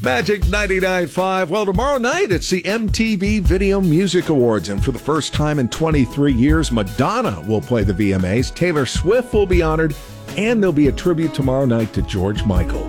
Magic 99.5. Well, tomorrow night it's the MTV Video Music Awards, and for the first time in 23 years, Madonna will play the VMAs. Taylor Swift will be honored, and there'll be a tribute tomorrow night to George Michael.